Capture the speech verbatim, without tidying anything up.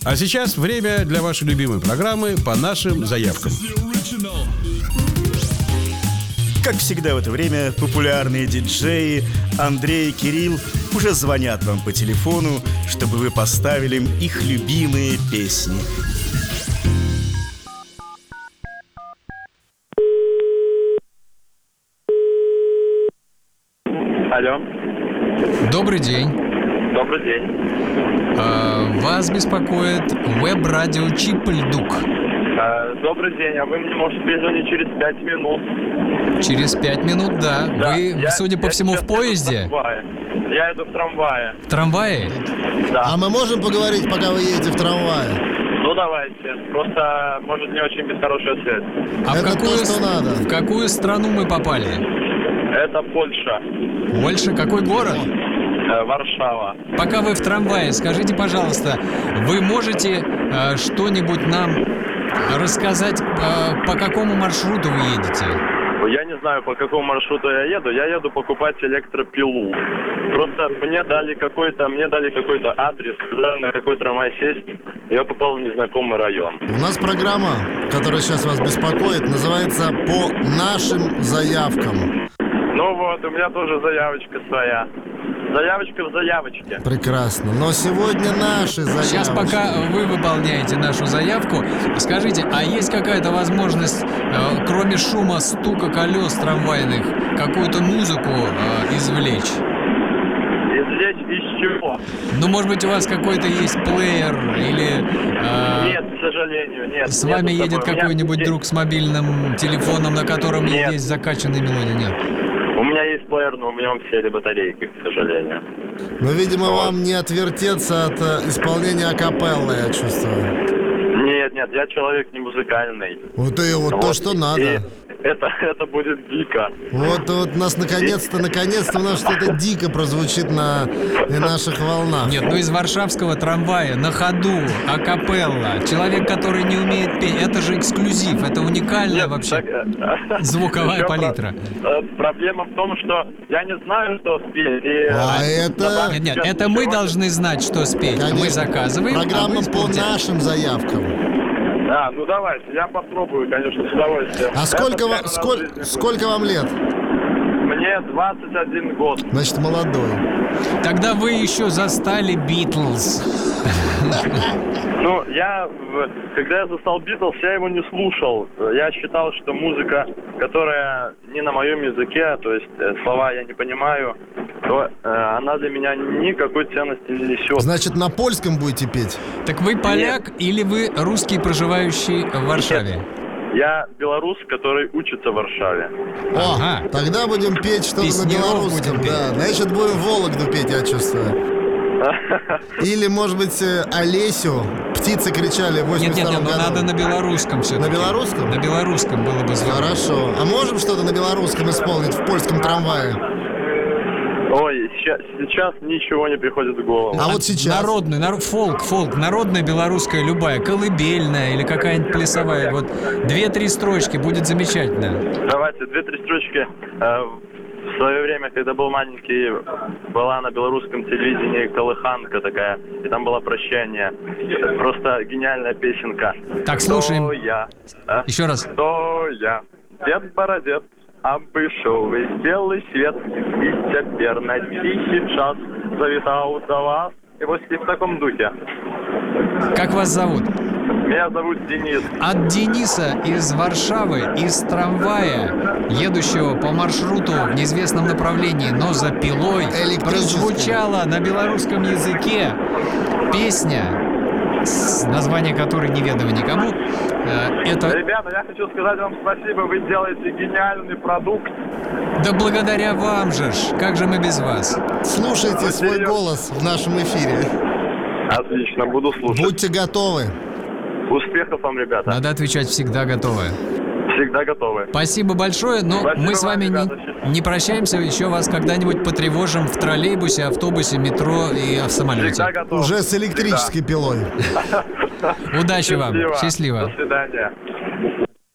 А сейчас время для вашей любимой программы по нашим заявкам. Как всегда в это время популярные диджеи Андрей и Кирилл уже звонят вам по телефону, чтобы вы поставили им их любимые песни. Алло. Добрый день. Добрый день. А, вас беспокоит веб-радио Чип-Льдук. А, добрый день, а вы мне можете перезвонить через пять минут? Через пять минут, да. Да, Вы, я- судя по я всему, сейчас в поезде? еду в трамвае. Я еду в трамвае. В трамвае? Да. А мы можем поговорить, пока вы едете в трамвае? Ну давайте. Просто, может, не очень без хорошая связь. А в Это какую, то, что надо. в какую страну мы попали? Это Польша. Польша? Какой город? Э, Варшава. Пока вы в трамвае, скажите, пожалуйста, вы можете э, что-нибудь нам рассказать, э, по какому маршруту вы едете? Я не знаю, по какому маршруту я еду. Я еду покупать электропилу. Просто мне дали какой-то, мне дали какой-то адрес, сказали, на какой трамвай сесть. Я попал в незнакомый район. У нас программа, которая сейчас вас беспокоит, называется «По нашим заявкам». Ну вот, у меня тоже заявочка своя. Заявочка в заявочке. Прекрасно. Но сегодня наши заявки. Сейчас, пока вы выполняете нашу заявку, скажите, а есть какая-то возможность, э, кроме шума, стука колес трамвайных, какую-то музыку э, извлечь? Извлечь из чего? Ну, может быть, у вас какой-то есть плеер или э, Нет, к сожалению, нет. с нету вами едет такого. У меня какой-нибудь есть- друг с мобильным телефоном, на котором Нет. есть закачанные мелодии? Нет. У меня есть плеер, но у меня сели батарейки, к сожалению. Но, видимо, вам не отвертеться от э, исполнения акапеллы, я чувствую. Нет, нет, я человек не музыкальный. Вот и вот то, Вот, что и надо. Это, это будет дико. Вот, вот нас наконец-то, наконец-то у нас что-то дико прозвучит на и наших волнах. Нет, ну из варшавского трамвая на ходу, акапелла, человек, который не умеет петь, это же эксклюзив, это уникальная Нет, вообще так, э, звуковая еще палитра. про- э, Проблема в том, что я не знаю, что спеть. и, А э, это- добавить Нет, нет, сейчас это мы ничего. должны знать, что спеть. Мы Конечно. заказываем, а Программа вы по исполните. нашим заявкам. А, ну давайте, я попробую, конечно, с удовольствием. А сколько, Это вам, первый раз в сколь- жизни будет. сколько вам лет? Мне двадцать один год. Значит, молодой. Тогда вы еще застали Битлз. Ну, я, в- когда я застал Битлз, я его не слушал. Я считал, что музыка, которая не на моем языке, то есть э, слова я не понимаю, то э, она для меня никакой ценности не несет. Значит, на польском будете петь? Так вы поляк или вы русский, проживающий в Варшаве? Я белорус, который учится в Варшаве. О, Ага. тогда будем петь что-то на Песняров белорусском. будем петь. Да, значит, будем Вологду петь, я чувствую. Или, может быть, э, Олесю. Птицы кричали в Нет, нет, нет, восемьдесят втором но году. надо на белорусском все-таки. На белорусском? На белорусском было бы здорово. Хорошо. А можем что-то на белорусском исполнить в польском трамвае? Ой, сейчас, сейчас ничего не приходит в голову. А вот сейчас. Народный, нар- фолк, фолк, народная белорусская любая, колыбельная или какая-нибудь плясовая. Вот две-три строчки, будет замечательно. Давайте, две-три строчки. Э, В свое время, когда был маленький, была на белорусском телевидении колыханка такая, и там было прощание. Просто гениальная песенка. Так, слушаем. Кто я? А? Еще раз. Кто я? Дед Бородец, обышел весь белый свет, и теперь на тихий час завитал до вас. И вот в таком духе. Как вас зовут? Меня зовут Денис. От Дениса из Варшавы, из трамвая, едущего по маршруту в неизвестном направлении, но за пилой, Электрический. прозвучала на белорусском языке песня, с название которой неведомо никому. Э, Это Ребята, я хочу сказать вам спасибо, вы делаете гениальный продукт. да благодаря вам же ж, как же мы без вас? Слушайте Вот свой серьезно. голос в нашем эфире. Отлично, буду слушать. Будьте готовы. Успехов вам, ребята. Надо отвечать всегда готовы. Всегда готовы. Спасибо большое, но Спасибо мы с вам, вами ребята. не, не прощаемся, еще вас когда-нибудь потревожим в троллейбусе, автобусе, метро и в самолете. Всегда готовы. Уже с электрической пилой. Удачи вам, счастливо. До свидания.